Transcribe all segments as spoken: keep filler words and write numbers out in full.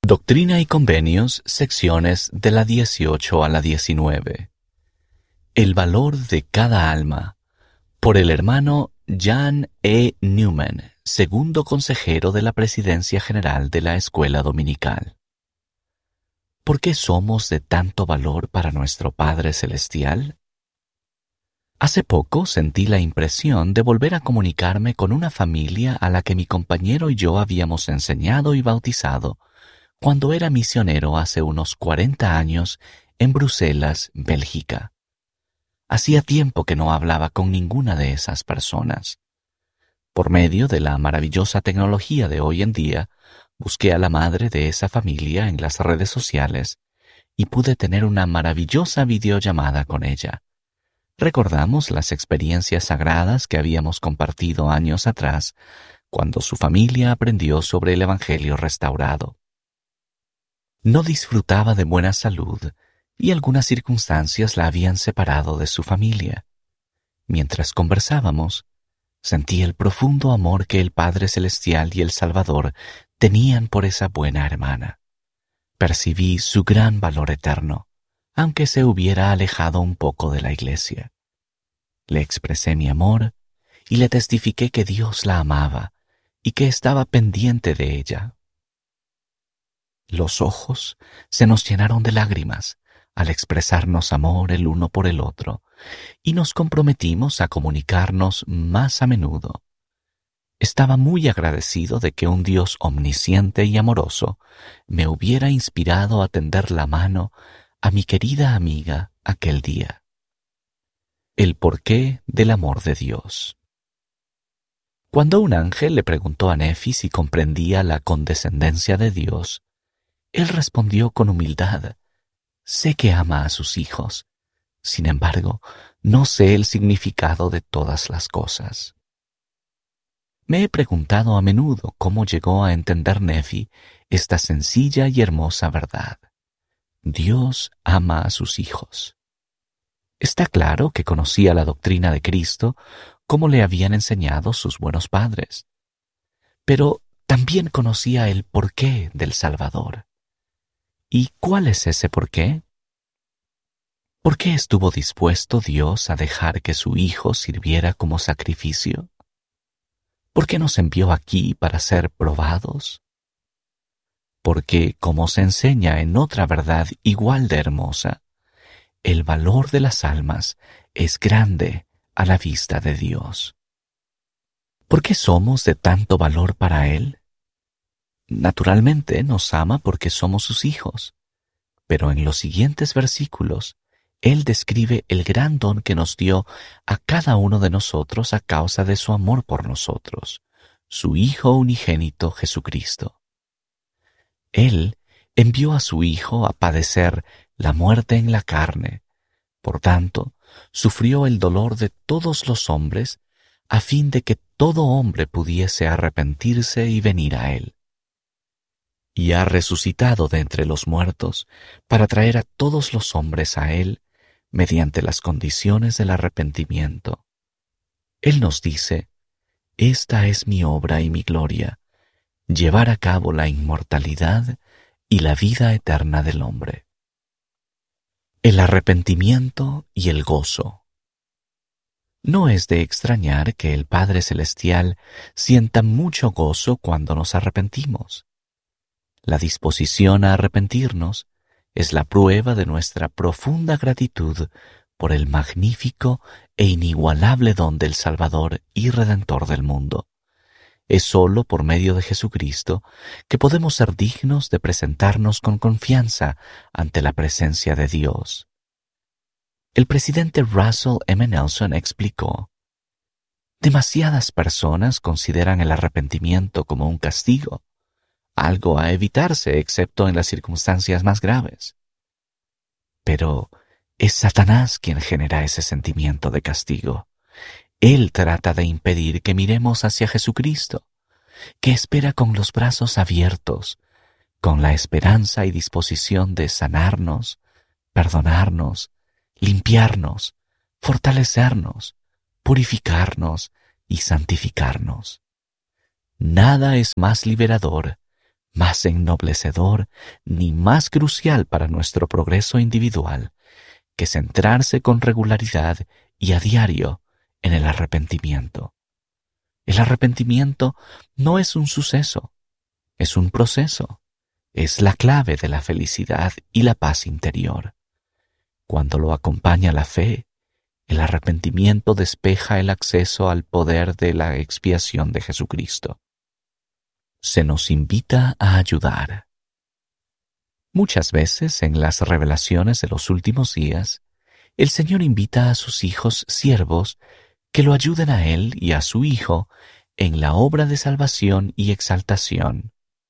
Doctrina y Convenios, secciones de la dieciocho a la diecinueve. El valor de cada alma, por el hermano Jan E. Newman, segundo consejero de la Presidencia General de la Escuela Dominical. ¿Por qué somos de tanto valor para nuestro Padre Celestial? Hace poco sentí la impresión de volver a comunicarme con una familia a la que mi compañero y yo habíamos enseñado y bautizado cuando era misionero hace unos cuarenta años en Bruselas, Bélgica. Hacía tiempo que no hablaba con ninguna de esas personas. Por medio de la maravillosa tecnología de hoy en día, busqué a la madre de esa familia en las redes sociales y pude tener una maravillosa videollamada con ella. Recordamos las experiencias sagradas que habíamos compartido años atrás, cuando su familia aprendió sobre el Evangelio restaurado. No disfrutaba de buena salud y algunas circunstancias la habían separado de su familia. Mientras conversábamos, sentí el profundo amor que el Padre Celestial y el Salvador tenían por esa buena hermana. Percibí su gran valor eterno, aunque se hubiera alejado un poco de la iglesia. Le expresé mi amor y le testifiqué que Dios la amaba y que estaba pendiente de ella. Los ojos se nos llenaron de lágrimas al expresarnos amor el uno por el otro, y nos comprometimos a comunicarnos más a menudo. Estaba muy agradecido de que un Dios omnisciente y amoroso me hubiera inspirado a tender la mano a mi querida amiga aquel día. El porqué del amor de Dios. Cuando un ángel le preguntó a Nefi si comprendía la condescendencia de Dios, él respondió con humildad: sé que ama a sus hijos, sin embargo, no sé el significado de todas las cosas. Me he preguntado a menudo cómo llegó a entender Nefi esta sencilla y hermosa verdad. Dios ama a sus hijos. Está claro que conocía la doctrina de Cristo como le habían enseñado sus buenos padres, pero también conocía el porqué del Salvador. ¿Y cuál es ese porqué? ¿Por qué estuvo dispuesto Dios a dejar que su Hijo sirviera como sacrificio? ¿Por qué nos envió aquí para ser probados? Porque, como se enseña en otra verdad igual de hermosa, el valor de las almas es grande a la vista de Dios. ¿Por qué somos de tanto valor para Él? Naturalmente nos ama porque somos sus hijos, pero en los siguientes versículos, Él describe el gran don que nos dio a cada uno de nosotros a causa de su amor por nosotros, su Hijo unigénito Jesucristo. Él envió a su Hijo a padecer la muerte en la carne, por tanto, sufrió el dolor de todos los hombres a fin de que todo hombre pudiese arrepentirse y venir a Él. Y ha resucitado de entre los muertos para traer a todos los hombres a Él mediante las condiciones del arrepentimiento. Él nos dice: esta es mi obra y mi gloria, llevar a cabo la inmortalidad y la vida eterna del hombre. El arrepentimiento y el gozo. No es de extrañar que el Padre Celestial sienta mucho gozo cuando nos arrepentimos. La disposición a arrepentirnos es la prueba de nuestra profunda gratitud por el magnífico e inigualable don del Salvador y Redentor del mundo. Es sólo por medio de Jesucristo que podemos ser dignos de presentarnos con confianza ante la presencia de Dios. El presidente Russell M. Nelson explicó: demasiadas personas consideran el arrepentimiento como un castigo, algo a evitarse excepto en las circunstancias más graves. Pero es Satanás quien genera ese sentimiento de castigo. Él trata de impedir que miremos hacia Jesucristo, que espera con los brazos abiertos, con la esperanza y disposición de sanarnos, perdonarnos, limpiarnos, fortalecernos, purificarnos y santificarnos. Nada es más liberador, más ennoblecedor ni más crucial para nuestro progreso individual que centrarse con regularidad y a diario en el arrepentimiento. El arrepentimiento no es un suceso, es un proceso. Es la clave de la felicidad y la paz interior. Cuando lo acompaña la fe, el arrepentimiento despeja el acceso al poder de la expiación de Jesucristo. Se nos invita a ayudar. Muchas veces en las revelaciones de los últimos días, el Señor invita a sus hijos siervos que lo ayuden a Él y a su Hijo en la obra de salvación y exaltación.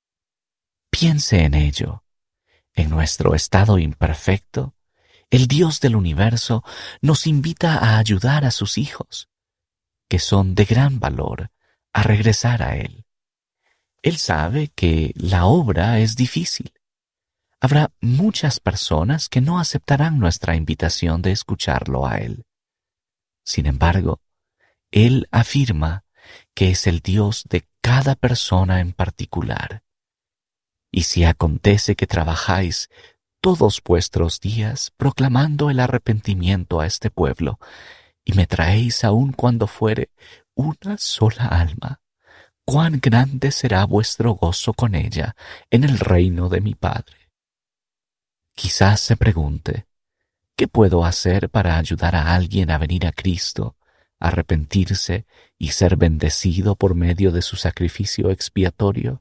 Piense en ello. En nuestro estado imperfecto, el Dios del universo nos invita a ayudar a sus hijos, que son de gran valor, a regresar a Él. Él sabe que la obra es difícil. Habrá muchas personas que no aceptarán nuestra invitación de escucharlo a Él. Sin embargo, Él afirma que es el Dios de cada persona en particular. Y si acontece que trabajáis todos vuestros días proclamando el arrepentimiento a este pueblo, y me traéis aun cuando fuere una sola alma, cuán grande será vuestro gozo con ella en el reino de mi Padre. Quizás se pregunte, ¿qué puedo hacer para ayudar a alguien a venir a Cristo, arrepentirse y ser bendecido por medio de su sacrificio expiatorio?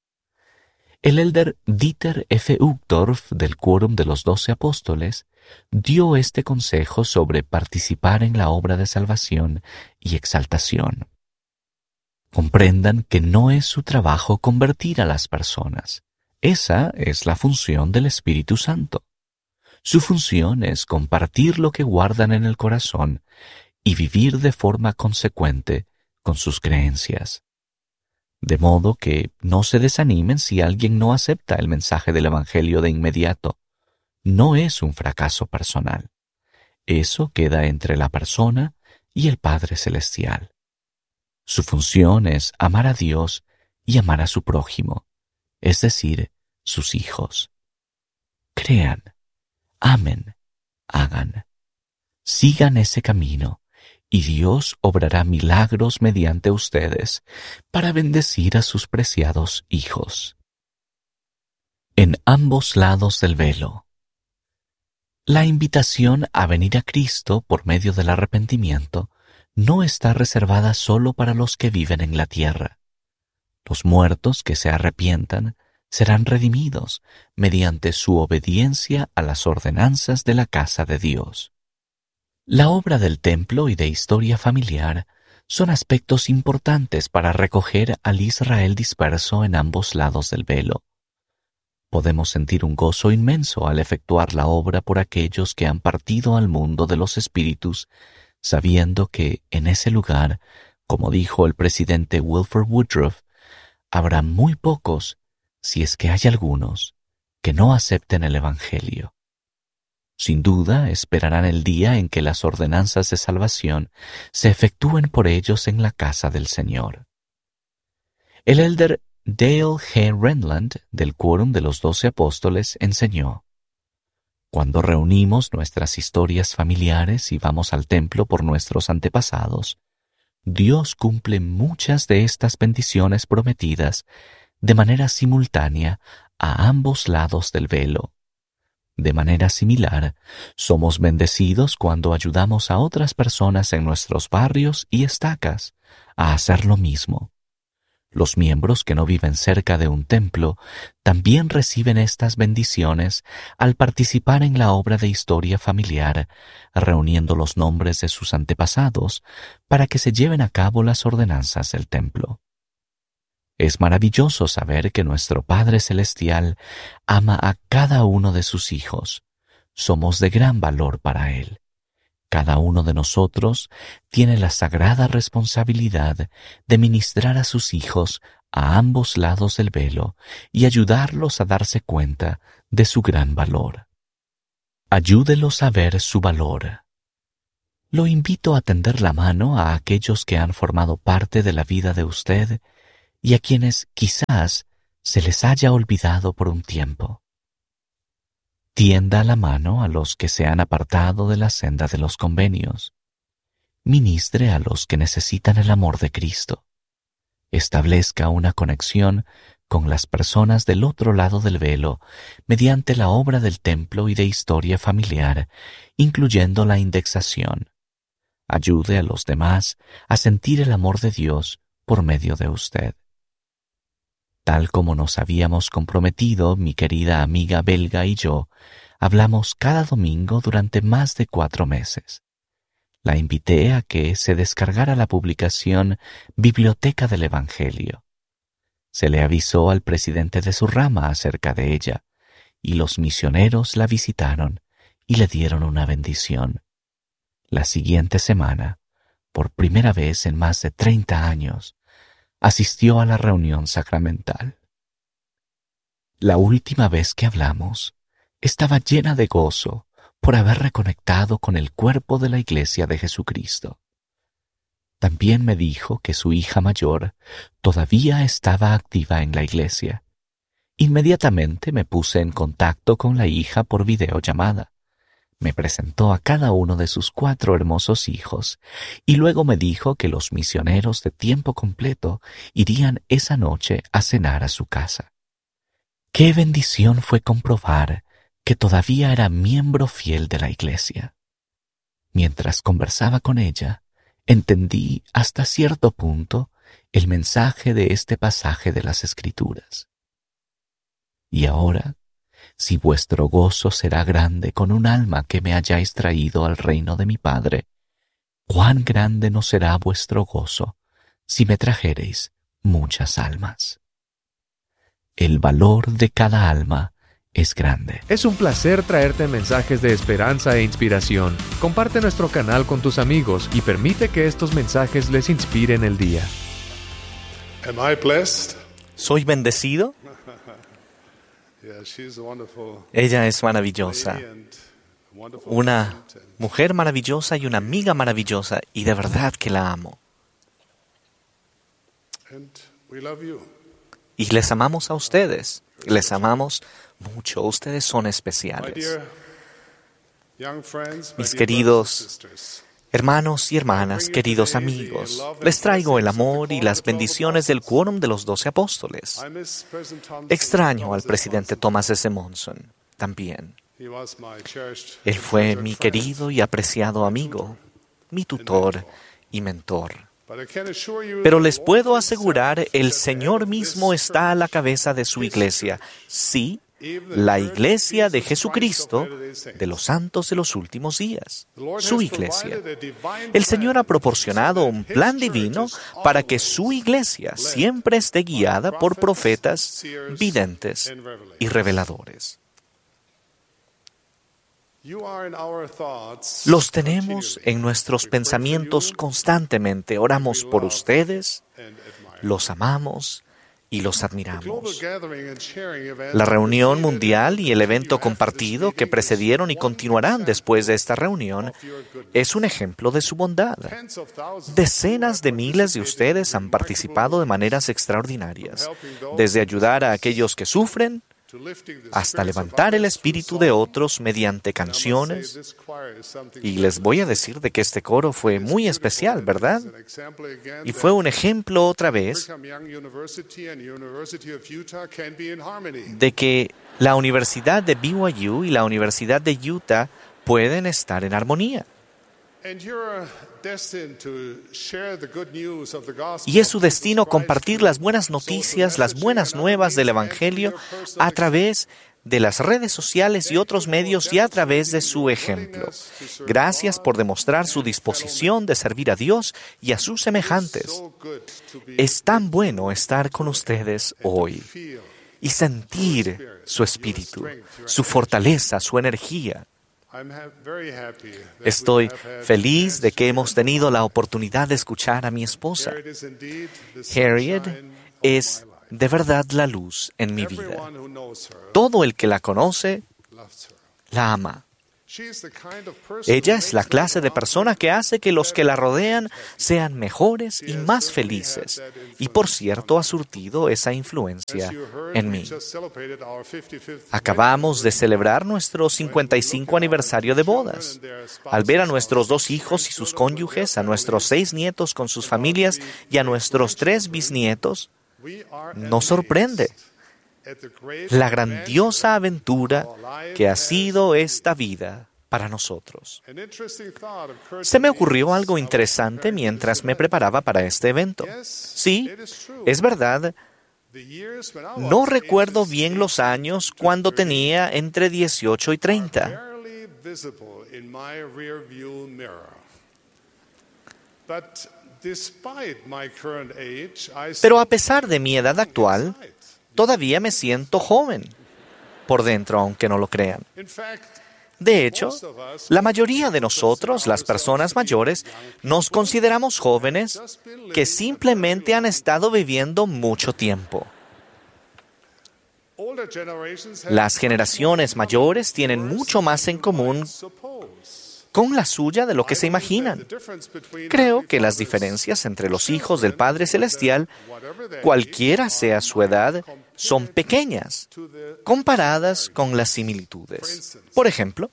El elder Dieter F. Uchtdorf del Quórum de los Doce Apóstoles dio este consejo sobre participar en la obra de salvación y exaltación. Comprendan que no es su trabajo convertir a las personas. Esa es la función del Espíritu Santo. Su función es compartir lo que guardan en el corazón y vivir de forma consecuente con sus creencias. De modo que no se desanimen si alguien no acepta el mensaje del Evangelio de inmediato. No es un fracaso personal. Eso queda entre la persona y el Padre Celestial. Su función es amar a Dios y amar a su prójimo, es decir, sus hijos. Crean, amen, hagan. Sigan ese camino. Y Dios obrará milagros mediante ustedes para bendecir a sus preciados hijos. En ambos lados del velo. La invitación a venir a Cristo por medio del arrepentimiento no está reservada solo para los que viven en la tierra. Los muertos que se arrepientan serán redimidos mediante su obediencia a las ordenanzas de la casa de Dios. La obra del templo y de historia familiar son aspectos importantes para recoger al Israel disperso en ambos lados del velo. Podemos sentir un gozo inmenso al efectuar la obra por aquellos que han partido al mundo de los espíritus, sabiendo que en ese lugar, como dijo el presidente Wilford Woodruff, habrá muy pocos, si es que hay algunos, que no acepten el Evangelio. Sin duda, esperarán el día en que las ordenanzas de salvación se efectúen por ellos en la casa del Señor. El elder Dale G. Renland, del Quórum de los Doce Apóstoles, enseñó: cuando reunimos nuestras historias familiares y vamos al templo por nuestros antepasados, Dios cumple muchas de estas bendiciones prometidas de manera simultánea a ambos lados del velo. De manera similar, somos bendecidos cuando ayudamos a otras personas en nuestros barrios y estacas a hacer lo mismo. Los miembros que no viven cerca de un templo también reciben estas bendiciones al participar en la obra de historia familiar, reuniendo los nombres de sus antepasados para que se lleven a cabo las ordenanzas del templo. Es maravilloso saber que nuestro Padre Celestial ama a cada uno de sus hijos. Somos de gran valor para Él. Cada uno de nosotros tiene la sagrada responsabilidad de ministrar a sus hijos a ambos lados del velo y ayudarlos a darse cuenta de su gran valor. Ayúdelos a ver su valor. Lo invito a tender la mano a aquellos que han formado parte de la vida de usted y a quienes quizás se les haya olvidado por un tiempo. Tienda la mano a los que se han apartado de la senda de los convenios. Ministre a los que necesitan el amor de Cristo. Establezca una conexión con las personas del otro lado del velo mediante la obra del templo y de historia familiar, incluyendo la indexación. Ayude a los demás a sentir el amor de Dios por medio de usted. Tal como nos habíamos comprometido, mi querida amiga belga y yo, hablamos cada domingo durante más de cuatro meses. La invité a que se descargara la publicación Biblioteca del Evangelio. Se le avisó al presidente de su rama acerca de ella, y los misioneros la visitaron y le dieron una bendición. La siguiente semana, por primera vez en más de treinta años, asistió a la reunión sacramental. La última vez que hablamos, estaba llena de gozo por haber reconectado con el cuerpo de la Iglesia de Jesucristo. También me dijo que su hija mayor todavía estaba activa en la Iglesia. Inmediatamente me puse en contacto con la hija por videollamada. Me presentó a cada uno de sus cuatro hermosos hijos y luego me dijo que los misioneros de tiempo completo irían esa noche a cenar a su casa. Qué bendición fue comprobar que todavía era miembro fiel de la Iglesia. Mientras conversaba con ella, entendí hasta cierto punto el mensaje de este pasaje de las Escrituras. Y ahora, si vuestro gozo será grande con un alma que me hayáis traído al reino de mi Padre, cuán grande no será vuestro gozo si me trajereis muchas almas. El valor de cada alma es grande. Es un placer traerte mensajes de esperanza e inspiración. Comparte nuestro canal con tus amigos y permite que estos mensajes les inspiren el día. Am I blessed? ¿Soy bendecido? Yeah, she's a wonderful Ella es maravillosa, lady and wonderful una friend, and mujer maravillosa y una amiga maravillosa, y de verdad que la amo. and we love you. Y les amamos a ustedes, les amamos mucho, ustedes son My especiales. dear young friends, my Mis dear queridos brothers and sisters, hermanos y hermanas, queridos amigos, les traigo el amor y las bendiciones del quórum de los doce apóstoles. I miss President Thomas. Extraño al presidente Thomas S. Monson también. He was my cherished Él fue treasured mi friend. querido y apreciado amigo, mi tutor y mentor. But I can assure you Pero that les the puedo Lord asegurar, himself el is at the Señor head of mismo this está a la church. cabeza de su His iglesia. church. Sí, Even the la church of iglesia de Jesus Jesucristo, Christ of Latter-day Saints. de los santos de los últimos días, The Lord su has iglesia. provided a divine El Señor ha plan proporcionado so that un his plan church divino is para que su always iglesia led siempre esté guiada by por prophets, profetas, seers, videntes and revelators. y reveladores. You are in our thoughts Los tenemos continually. en nuestros We pray for pensamientos you, constantemente. Oramos we por love ustedes, and admire. los amamos y los The global admiramos. gathering and sharing event La reunión preceded mundial and y el will evento continue after compartido this que meeting precedieron y is one continuarán example después de esta reunión of your goodness. es un ejemplo de su bondad. Tens of thousands of Decenas de you have miles de participated ustedes in han participado de remarkable maneras ways, extraordinarias, from helping those desde in ayudar a distress aquellos que sufren to lifting the hasta spirits of levantar el others through espíritu de song. otros mediante And I must say, canciones. this choir is something Y les voy a fabulous. decir de que este coro fue It's muy beautiful especial, and ¿verdad? it's an example again Y fue that un ejemplo otra vez Brigham Young University and University of Utah can be in harmony. de que la Universidad de B Y U y la Universidad de Utah pueden estar en armonía. And you're destined to share the good news of the gospel Y es su of Jesus destino Christ compartir through las buenas social noticias, las messaging buenas and nuevas other del means and through Evangelio your personal a example. través de las redes sociales y otros medios y a través de su ejemplo. Gracias por demostrar su disposición de servir a Dios y a sus semejantes. So good to be Es tan bueno estar con ustedes hoy feel y sentir su espíritu, su fortaleza, su energía. I'm ha- very happy that Estoy we have had feliz de que the hemos chance to tenido la oportunidad de escuchar a mi esposa. Harriet is indeed the Harriet sunshine of es my life. de verdad la luz en mi vida. Everyone who knows her Todo el que la conoce loves her. la ama. Ella es la clase de persona que hace que los que la rodean sean mejores y más felices. Y por cierto, ha surtido esa influencia en mí. Acabamos de celebrar nuestro cincuenta y cinco aniversario de bodas. Al ver a nuestros dos hijos y sus cónyuges, a nuestros seis nietos con sus familias y a nuestros tres bisnietos, nos sorprende la grandiosa aventura que ha sido esta vida para nosotros. Se me ocurrió algo interesante mientras me preparaba para este evento. Sí, es verdad. No recuerdo bien los años cuando tenía entre dieciocho y treinta. Pero a pesar de mi edad actual, todavía me siento joven por dentro, aunque no lo crean. De hecho, la mayoría de nosotros, las personas mayores, nos consideramos jóvenes que simplemente han estado viviendo mucho tiempo. Las generaciones mayores tienen mucho más en común con la suya de lo que se imaginan. Creo que las diferencias entre los hijos del Padre Celestial, cualquiera sea su edad, son pequeñas, comparadas con las similitudes. Por ejemplo,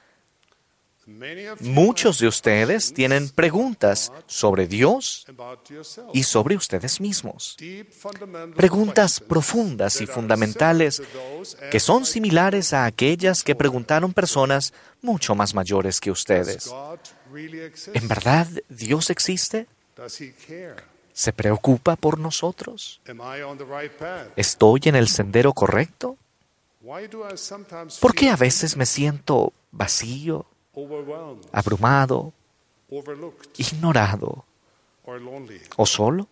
muchos de ustedes tienen preguntas sobre Dios y sobre ustedes mismos. Preguntas profundas y fundamentales que son similares a aquellas que preguntaron personas mucho más mayores que ustedes. ¿En verdad Dios existe? ¿Se preocupa por nosotros? ¿Estoy en el sendero correcto? ¿Por qué a veces me siento vacío, abrumado, ignorado o solo?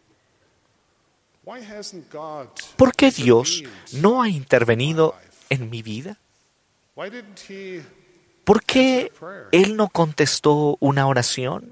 ¿Por qué Dios no ha intervenido en mi vida? ¿Por qué Él no contestó una oración?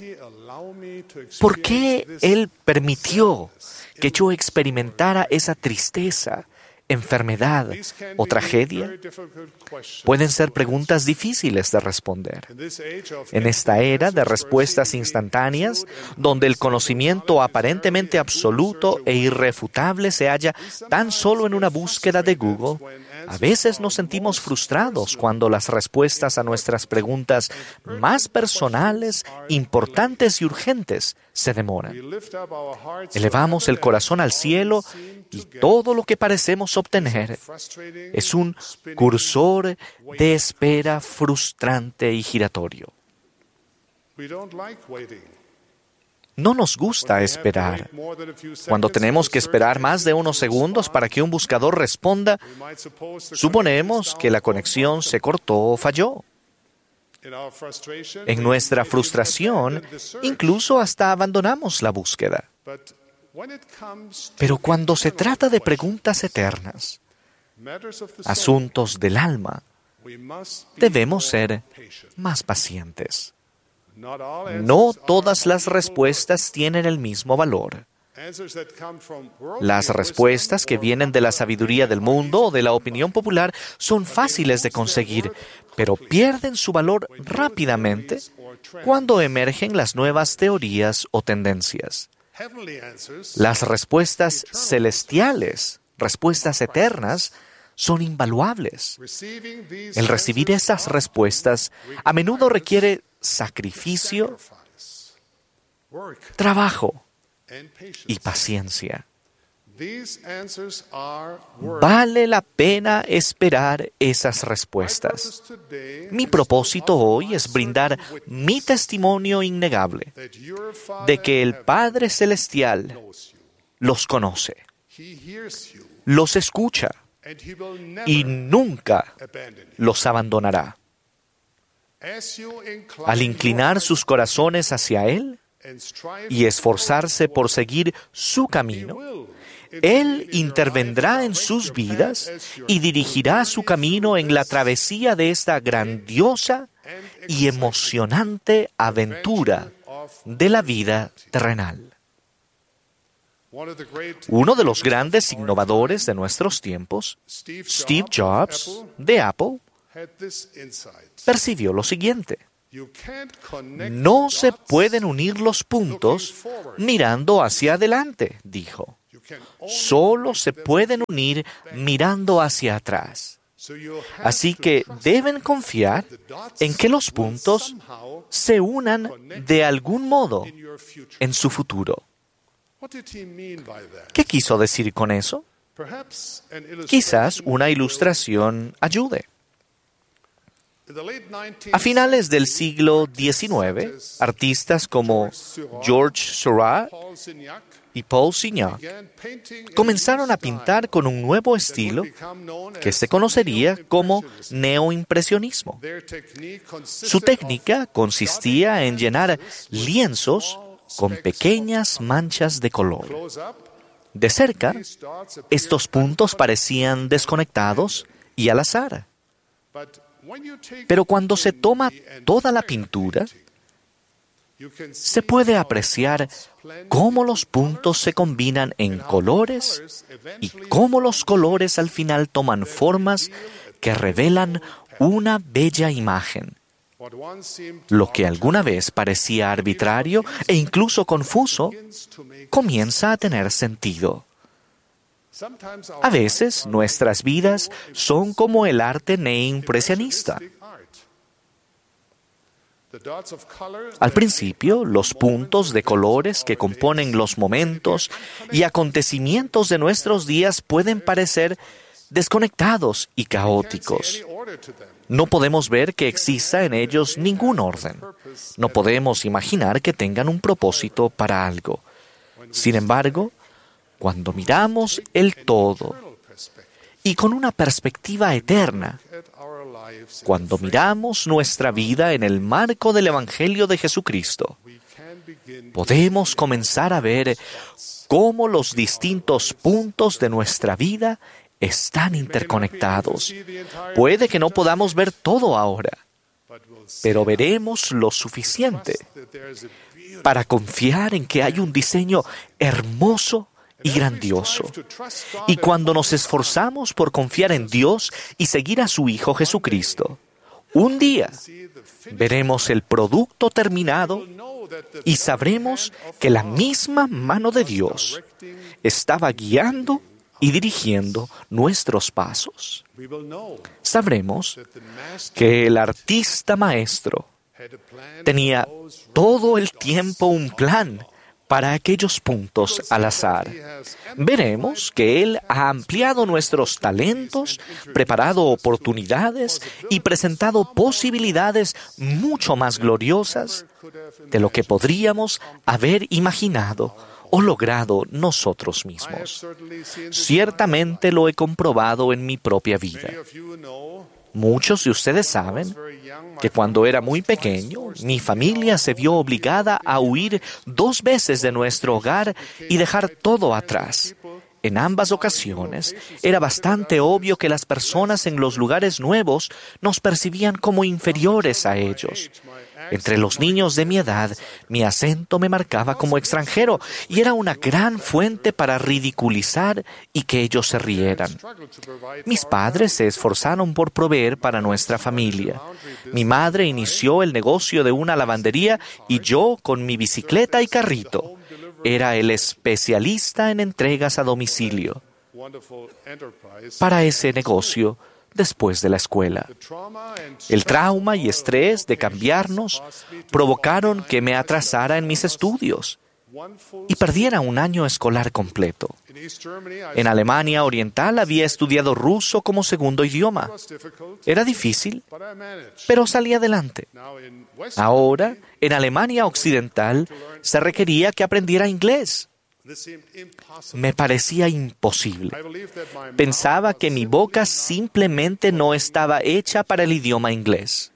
¿Por qué Él permitió que yo experimentara esa tristeza, enfermedad o tragedia? Pueden ser preguntas difíciles de responder. En esta era de respuestas instantáneas, donde el conocimiento aparentemente absoluto e irrefutable se halla tan solo en una búsqueda de Google, a veces nos sentimos frustrados cuando las respuestas a nuestras preguntas más personales, importantes y urgentes se demoran. Elevamos el corazón al cielo y todo lo que parecemos obtener es un cursor de espera frustrante y giratorio. No nos gusta esperar. Cuando tenemos que esperar más de unos segundos para que un buscador responda, suponemos que la conexión se cortó o falló. En nuestra frustración, incluso hasta abandonamos la búsqueda. Pero cuando se trata de preguntas eternas, asuntos del alma, debemos ser más pacientes. No todas las respuestas tienen el mismo valor. Las respuestas que vienen de la sabiduría del mundo o de la opinión popular son fáciles de conseguir, pero pierden su valor rápidamente cuando emergen las nuevas teorías o tendencias. Las respuestas celestiales, respuestas eternas, son invaluables. El recibir esas respuestas a menudo requiere sacrificio, trabajo y paciencia. Vale la pena esperar esas respuestas. Mi propósito hoy es brindar mi testimonio innegable de que el Padre Celestial los conoce, los escucha y nunca los abandonará. Al inclinar sus corazones hacia Él y esforzarse por seguir su camino, Él intervendrá en sus vidas y dirigirá su camino en la travesía de esta grandiosa y emocionante aventura de la vida terrenal. Uno de los grandes innovadores de nuestros tiempos, Steve Jobs, de Apple, percibió lo siguiente: no se pueden unir los puntos mirando hacia adelante, dijo. Solo se pueden unir mirando hacia atrás. Así que deben confiar en que los puntos se unan de algún modo en su futuro. ¿Qué quiso decir con eso? Quizás una ilustración ayude. A finales del siglo diecinueve, artistas como Georges Seurat y Paul Signac comenzaron a pintar con un nuevo estilo que se conocería como neoimpresionismo. Su técnica consistía en llenar lienzos con pequeñas manchas de color. De cerca, estos puntos parecían desconectados y al azar. Pero cuando se toma toda la pintura, se puede apreciar cómo los puntos se combinan en colores y cómo los colores al final toman formas que revelan una bella imagen. Lo que alguna vez parecía arbitrario e incluso confuso, comienza a tener sentido. A veces nuestras vidas son como el arte neoimpresionista. Al principio, los puntos de colores que componen los momentos y acontecimientos de nuestros días pueden parecer desconectados y caóticos. No podemos ver que exista en ellos ningún orden. No podemos imaginar que tengan un propósito para algo. Sin embargo, cuando miramos el todo y con una perspectiva eterna, cuando miramos nuestra vida en el marco del Evangelio de Jesucristo, podemos comenzar a ver cómo los distintos puntos de nuestra vida están interconectados. Puede que no podamos ver todo ahora, pero veremos lo suficiente para confiar en que hay un diseño hermoso y grandioso. Y cuando nos esforzamos por confiar en Dios y seguir a su Hijo Jesucristo, un día veremos el producto terminado y sabremos que la misma mano de Dios estaba guiando y dirigiendo nuestros pasos. Sabremos que el artista maestro tenía todo el tiempo un plan para aquellos puntos al azar. Veremos que Él ha ampliado nuestros talentos, preparado oportunidades y presentado posibilidades mucho más gloriosas de lo que podríamos haber imaginado o logrado nosotros mismos. Ciertamente lo he comprobado en mi propia vida. Muchos de ustedes saben que cuando era muy pequeño, mi familia se vio obligada a huir dos veces de nuestro hogar y dejar todo atrás. En ambas ocasiones, era bastante obvio que las personas en los lugares nuevos nos percibían como inferiores a ellos. Entre los niños de mi edad, mi acento me marcaba como extranjero y era una gran fuente para ridiculizar y que ellos se rieran. Mis padres se esforzaron por proveer para nuestra familia. Mi madre inició el negocio de una lavandería y yo, con mi bicicleta y carrito, era el especialista en entregas a domicilio para ese negocio después de la escuela. El trauma y estrés de cambiarnos provocaron que me atrasara en mis estudios y perdiera un año escolar completo. En Alemania Oriental había estudiado ruso como segundo idioma. Era difícil, pero salí adelante. Ahora, en Alemania Occidental, se requería que aprendiera inglés. Me parecía imposible. Pensaba que mi boca simplemente no estaba hecha para el idioma inglés.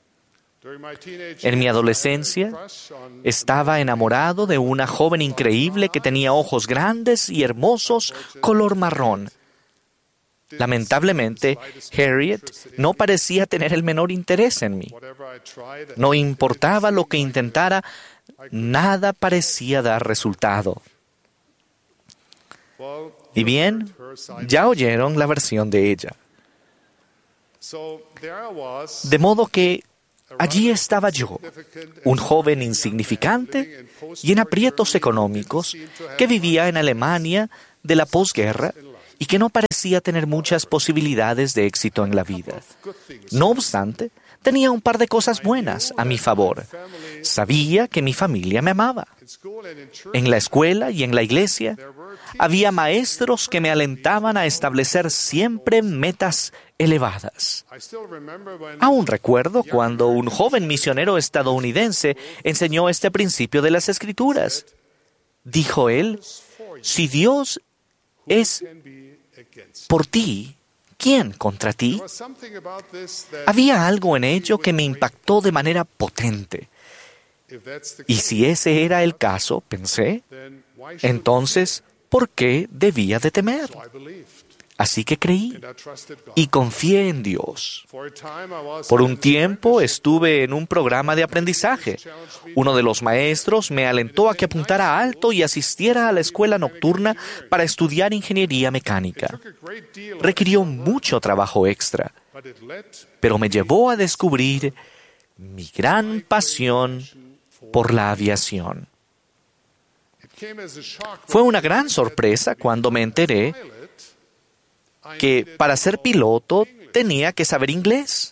En mi adolescencia, estaba enamorado de una joven increíble que tenía ojos grandes y hermosos, color marrón. Lamentablemente, Harriet no parecía tener el menor interés en mí. No importaba lo que intentara, nada parecía dar resultado. Y bien, ya oyeron la versión de ella. De modo que allí estaba yo, un joven insignificante y en aprietos económicos que vivía en Alemania de la posguerra y que no parecía tener muchas posibilidades de éxito en la vida. No obstante, tenía un par de cosas buenas a mi favor. Sabía que mi familia me amaba. En la escuela y en la iglesia había maestros que me alentaban a establecer siempre metas elevadas. Aún recuerdo cuando un joven misionero estadounidense enseñó este principio de las Escrituras. Dijo él, si Dios es por ti, ¿quién contra ti? Había algo en ello que me impactó de manera potente. Y si ese era el caso, pensé, entonces, ¿por qué debía de temer? Así que creí y confié en Dios. Por un tiempo estuve en un programa de aprendizaje. Uno de los maestros me alentó a que apuntara alto y asistiera a la escuela nocturna para estudiar ingeniería mecánica. Requirió mucho trabajo extra, pero me llevó a descubrir mi gran pasión por la aviación. Fue una gran sorpresa cuando me enteré que para ser piloto tenía que saber inglés.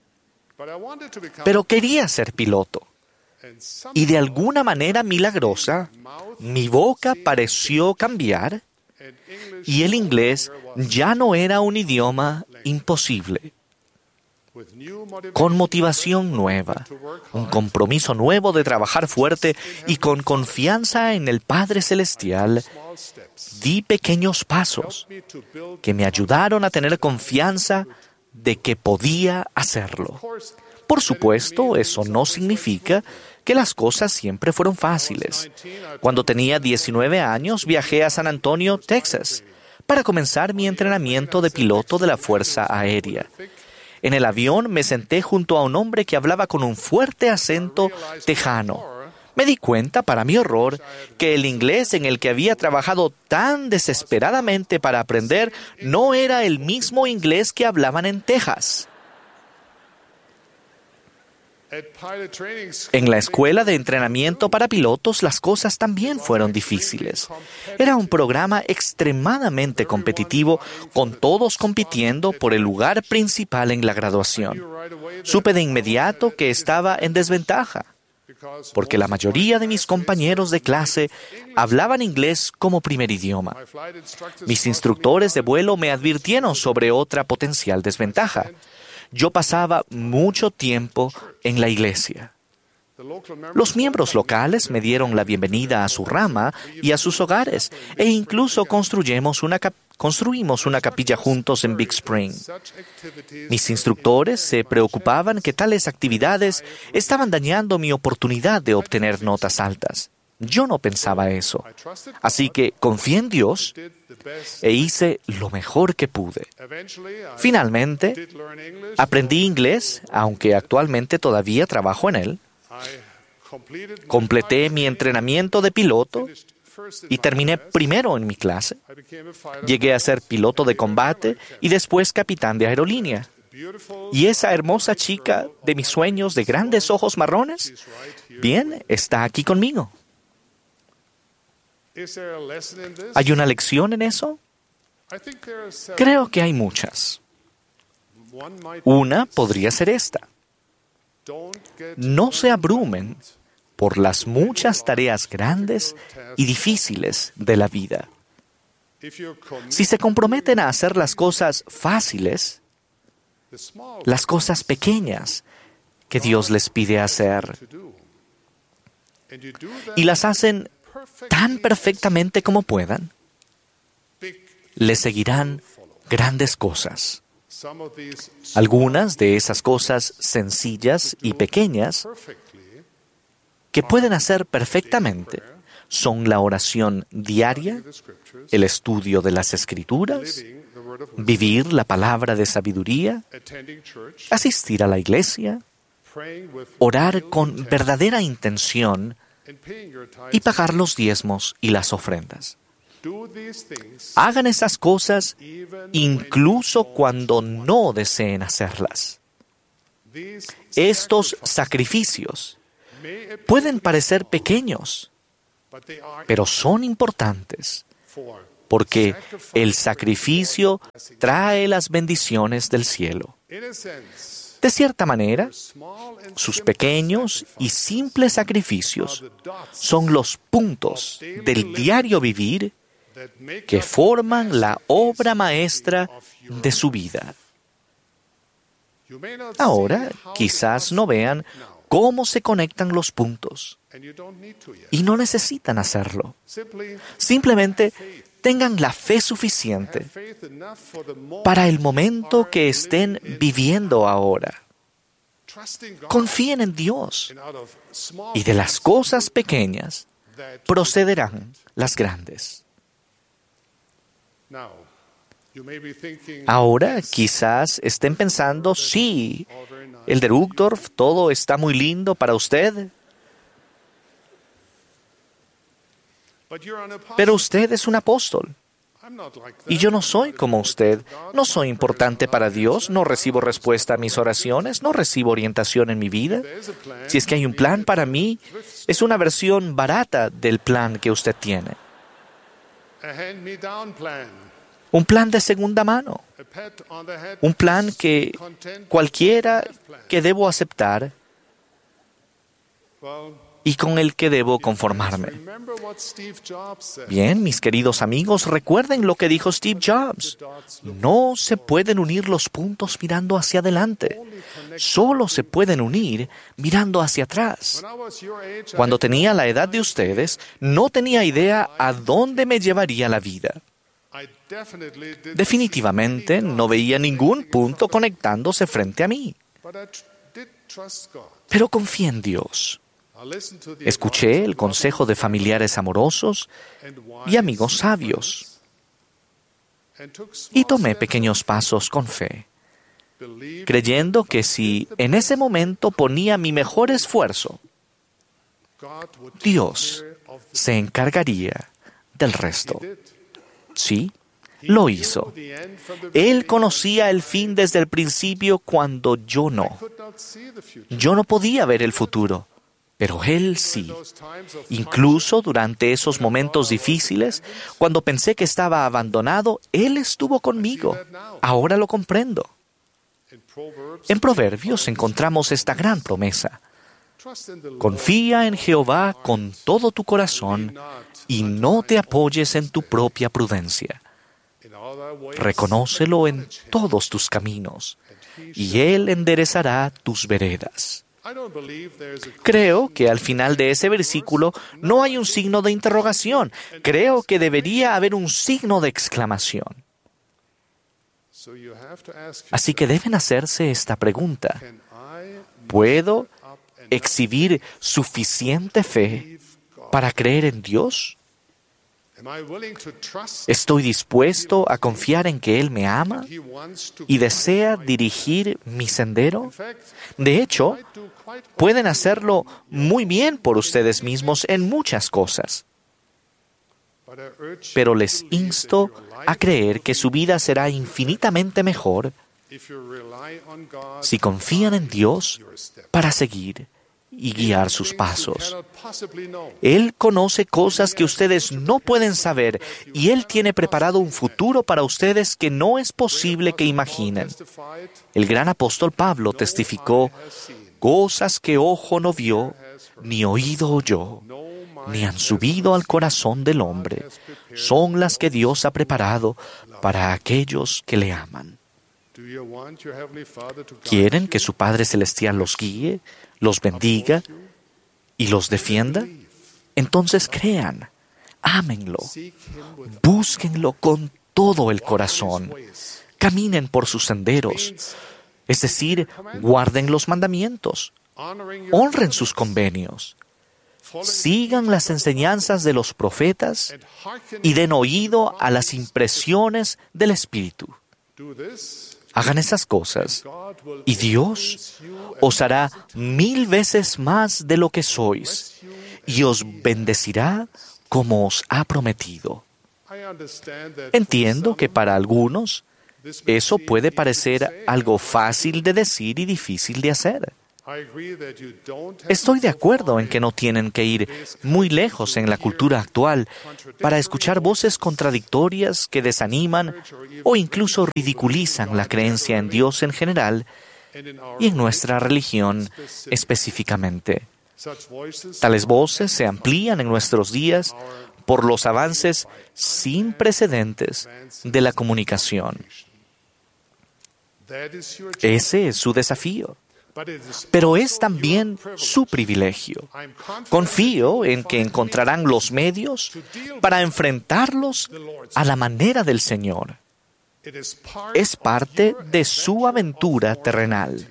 Pero quería ser piloto. Y de alguna manera milagrosa, mi boca pareció cambiar y el inglés ya no era un idioma imposible. Con motivación nueva, un compromiso nuevo de trabajar fuerte y con confianza en el Padre Celestial, di pequeños pasos que me ayudaron a tener confianza de que podía hacerlo. Por supuesto, eso no significa que las cosas siempre fueron fáciles. Cuando tenía diecinueve años, viajé a San Antonio, Texas, para comenzar mi entrenamiento de piloto de la Fuerza Aérea. En el avión me senté junto a un hombre que hablaba con un fuerte acento tejano. Me di cuenta, para mi horror, que el inglés en el que había trabajado tan desesperadamente para aprender no era el mismo inglés que hablaban en Texas. En la escuela de entrenamiento para pilotos las cosas también fueron difíciles. Era un programa extremadamente competitivo, con todos compitiendo por el lugar principal en la graduación. Supe de inmediato que estaba en desventaja, porque la mayoría de mis compañeros de clase hablaban inglés como primer idioma. Mis instructores de vuelo me advirtieron sobre otra potencial desventaja. Yo pasaba mucho tiempo en la iglesia. Los miembros locales me dieron la bienvenida a su rama y a sus hogares, e incluso construimos una, cap- construimos una capilla juntos en Big Spring. Mis instructores se preocupaban que tales actividades estaban dañando mi oportunidad de obtener notas altas. Yo no pensaba eso. Así que confié en Dios e hice lo mejor que pude. Finalmente, aprendí inglés, aunque actualmente todavía trabajo en él. Completé mi entrenamiento de piloto y terminé primero en mi clase. Llegué a ser piloto de combate y después capitán de aerolínea. ¿Y esa hermosa chica de mis sueños de grandes ojos marrones? Bien, está aquí conmigo. ¿Hay una lección en eso? Creo que hay muchas. Una podría ser esta. No se abrumen por las muchas tareas grandes y difíciles de la vida. Si se comprometen a hacer las cosas fáciles, las cosas pequeñas que Dios les pide hacer, y las hacen tan perfectamente como puedan, les seguirán grandes cosas. Algunas de esas cosas sencillas y pequeñas que pueden hacer perfectamente son la oración diaria, el estudio de las Escrituras, vivir la palabra de sabiduría, asistir a la iglesia, orar con verdadera intención y pagar los diezmos y las ofrendas. Hagan esas cosas incluso cuando no deseen hacerlas. Estos sacrificios pueden parecer pequeños, pero son importantes, porque el sacrificio trae las bendiciones del cielo. De cierta manera, sus pequeños y simples sacrificios son los puntos del diario vivir que forman la obra maestra de su vida. Ahora, quizás no vean cómo se conectan los puntos y no necesitan hacerlo. Simplemente tengan la fe suficiente para el momento que estén viviendo ahora. Confíen en Dios y de las cosas pequeñas procederán las grandes. Ahora quizás estén pensando, sí, Elder Uchtdorf, todo está muy lindo para usted, pero usted es un apóstol. Y yo no soy como usted. No soy importante para Dios, no recibo respuesta a mis oraciones, no recibo orientación en mi vida. Si es que hay un plan para mí, es una versión barata del plan que usted tiene. Un plan de segunda mano. Un plan que cualquiera que debo aceptar y con el que debo conformarme. Bien, mis queridos amigos, recuerden lo que dijo Steve Jobs. No se pueden unir los puntos mirando hacia adelante. Solo se pueden unir mirando hacia atrás. Cuando tenía la edad de ustedes, no tenía idea a dónde me llevaría la vida. Definitivamente no veía ningún punto conectándose frente a mí. Pero confié en Dios. Escuché el consejo de familiares amorosos y amigos sabios y tomé pequeños pasos con fe, creyendo que si en ese momento ponía mi mejor esfuerzo, Dios se encargaría del resto. Sí, lo hizo. Él conocía el fin desde el principio cuando yo no. Yo no podía ver el futuro. Pero Él sí. Incluso durante esos momentos difíciles, cuando pensé que estaba abandonado, Él estuvo conmigo. Ahora lo comprendo. En Proverbios encontramos esta gran promesa. Confía en Jehová con todo tu corazón y no te apoyes en tu propia prudencia. Reconócelo en todos tus caminos y Él enderezará tus veredas. Creo que al final de ese versículo no hay un signo de interrogación. Creo que debería haber un signo de exclamación. Así que deben hacerse esta pregunta. ¿Puedo exhibir suficiente fe para creer en Dios? ¿Estoy dispuesto a confiar en que Él me ama y desea dirigir mi sendero? De hecho, pueden hacerlo muy bien por ustedes mismos en muchas cosas. Pero les insto a creer que su vida será infinitamente mejor si confían en Dios para seguir y guiar sus pasos. Él conoce cosas que ustedes no pueden saber y Él tiene preparado un futuro para ustedes que no es posible que imaginen. El gran apóstol Pablo testificó, cosas que ojo no vio, ni oído oyó, ni han subido al corazón del hombre, son las que Dios ha preparado para aquellos que le aman. ¿Quieren que su Padre Celestial los guíe, los bendiga y los defienda? Entonces crean, ámenlo, búsquenlo con todo el corazón, caminen por sus senderos, es decir, guarden los mandamientos, honren sus convenios, sigan las enseñanzas de los profetas y den oído a las impresiones del Espíritu. Hagan esas cosas y Dios os hará mil veces más de lo que sois y os bendecirá como os ha prometido. Entiendo que para algunos eso puede parecer algo fácil de decir y difícil de hacer. Estoy de acuerdo en que no tienen que ir muy lejos en la cultura actual para escuchar voces contradictorias que desaniman o incluso ridiculizan la creencia en Dios en general y en nuestra religión específicamente. Tales voces se amplían en nuestros días por los avances sin precedentes de la comunicación. Ese es su desafío. Pero es también su privilegio. Confío en que encontrarán los medios para enfrentarlos a la manera del Señor. Es parte de su aventura terrenal.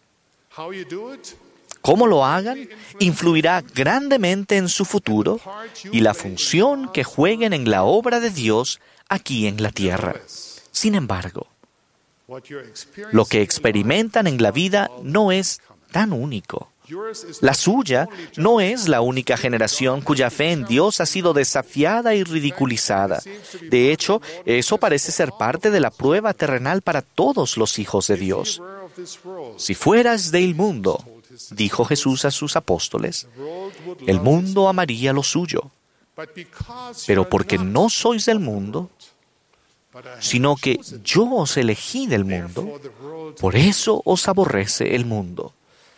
Cómo lo hagan influirá grandemente en su futuro y la función que jueguen en la obra de Dios aquí en la tierra. Sin embargo, lo que experimentan en la vida no es tan único. La suya no es la única generación cuya fe en Dios ha sido desafiada y ridiculizada. De hecho, eso parece ser parte de la prueba terrenal para todos los hijos de Dios. Si fueras del mundo, dijo Jesús a sus apóstoles, el mundo amaría lo suyo. Pero porque no sois del mundo, sino que yo os elegí del mundo, por eso os aborrece el mundo.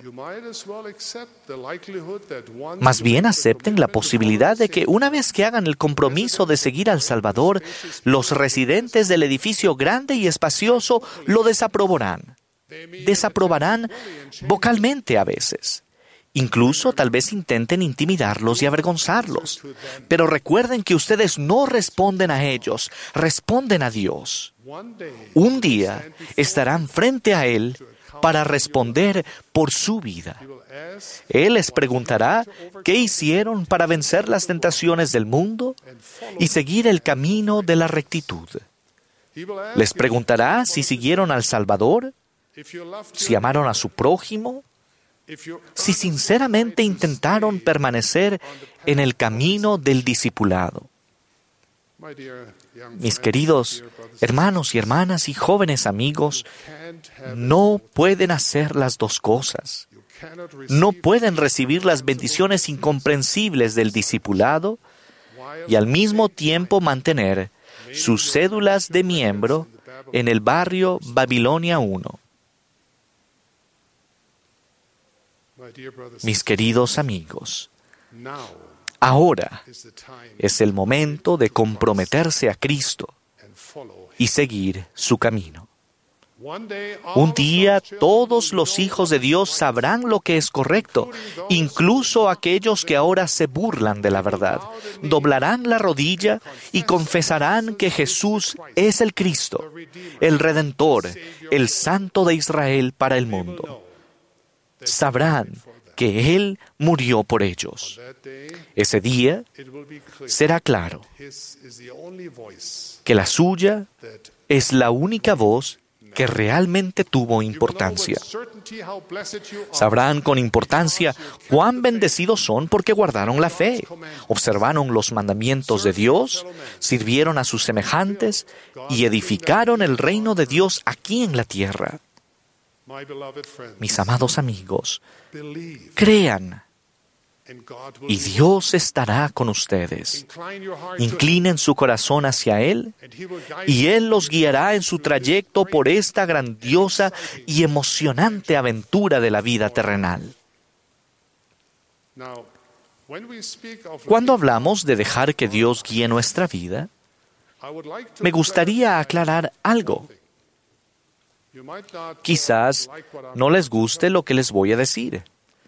Más bien acepten la posibilidad de que una vez que hagan el compromiso de seguir al Salvador, los residentes del edificio grande y espacioso lo desaprobarán. Desaprobarán vocalmente a veces. Incluso tal vez intenten intimidarlos y avergonzarlos. Pero recuerden que ustedes no responden a ellos, responden a Dios. Un día estarán frente a Él para responder por su vida. Él les preguntará qué hicieron para vencer las tentaciones del mundo y seguir el camino de la rectitud. Les preguntará si siguieron al Salvador, si amaron a su prójimo, si sinceramente intentaron permanecer en el camino del discipulado. Mis queridos hermanos y hermanas y jóvenes amigos, no pueden hacer las dos cosas. No pueden recibir las bendiciones incomprensibles del discipulado y al mismo tiempo mantener sus cédulas de miembro en el barrio Babilonia uno. Mis queridos amigos, ahora es el momento de comprometerse a Cristo y seguir su camino. Un día todos los hijos de Dios sabrán lo que es correcto, incluso aquellos que ahora se burlan de la verdad. Doblarán la rodilla y confesarán que Jesús es el Cristo, el Redentor, el Santo de Israel para el mundo. Sabrán que Él murió por ellos. Ese día será claro que la suya es la única voz que realmente tuvo importancia. Sabrán con importancia cuán bendecidos son porque guardaron la fe, observaron los mandamientos de Dios, sirvieron a sus semejantes y edificaron el reino de Dios aquí en la tierra. Mis amados amigos, crean y Dios estará con ustedes. Inclinen su corazón hacia Él y Él los guiará en su trayecto por esta grandiosa y emocionante aventura de la vida terrenal. Cuando hablamos de dejar que Dios guíe nuestra vida, me gustaría aclarar algo. Quizás no les guste lo que les voy a decir.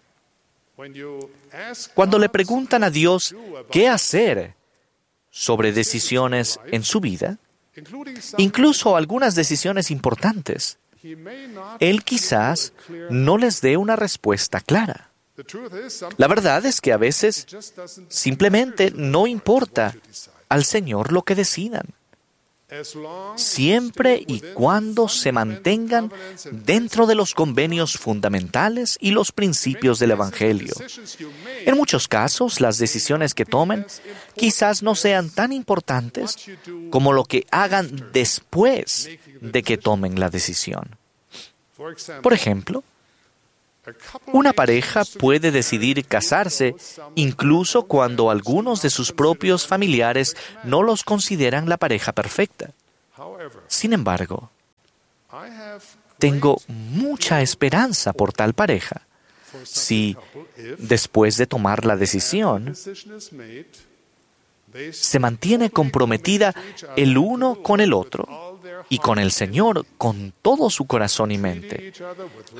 Cuando le preguntan a Dios qué hacer sobre decisiones en su vida, incluso algunas decisiones importantes, Él quizás no les dé una respuesta clara. La verdad es que a veces simplemente no importa al Señor lo que decidan. siempre y cuando se mantengan dentro de los convenios fundamentales y los principios del Evangelio. En muchos casos, las decisiones que tomen quizás no sean tan importantes como lo que hagan después de que tomen la decisión. Por ejemplo, una pareja puede decidir casarse incluso cuando algunos de sus propios familiares no los consideran la pareja perfecta. Sin embargo, tengo mucha esperanza por tal pareja si, después de tomar la decisión, se mantiene comprometida el uno con el otro y con el Señor con todo su corazón y mente,